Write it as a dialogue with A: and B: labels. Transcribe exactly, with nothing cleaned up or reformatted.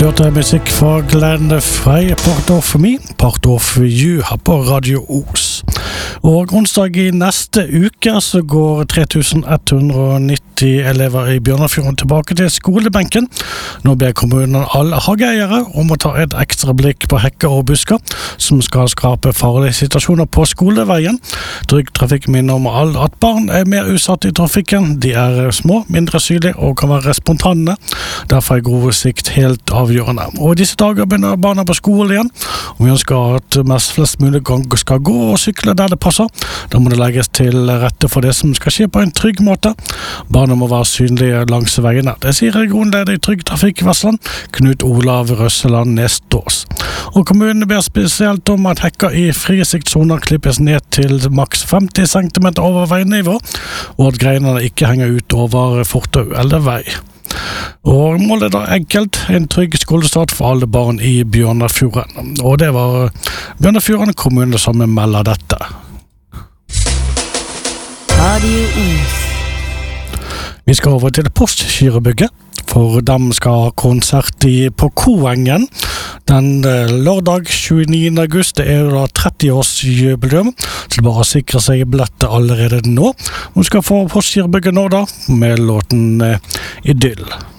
A: Du hørte musikk fra Glenn Frey, Part of Me, Part of You her på Radio Os. Og onsdag i neste uke så går tre tusen ett hundre nitti elever i Bjørnafjorden tilbake til skolebenken. Nå ber kommunen alle hageeiere om å ta et ekstra blikk på hekker og busker som skal skape farlige situasjoner på skoleveien. Trygg Trafikk minner om alle at barn er mer utsatt i trafikken. De er små, mindre synlige og kan være spontane. Derfor er god sikt helt avgjørende. Og i disse dager begynner barna på skole igjen. Og vi ønsker at mest flest mulig skal gå og sykle der det passer. Da må det legges til rette for det som skal skje på en trygg måte. Barna må være synlige langs veiene. Det sier regionleder i Trygg Trafikk Vestland, Knut Olav Røsseland Nestås. Og kommunen ber spesielt om at hekker i frisiktssoner klippes ned til maks femti centimeter over veinivå, og at greinene ikke henger ut over fortau eller vei. Og målet er da enkelt, en trygg skolestart for alle barn i Bjørnafjorden. Og det var Bjørnafjorden kommune som melder dette.
B: Radio Os.
A: Vi skal over til Postgirobygget, for dem skal ha konsert i, på Koengen den lørdag tjueniende august. Det er da tretti års jubileum, så det er bare å sikre seg billetter allerede nå. Vi skal få Postgirobygget nå da, med låten eh, Idyll.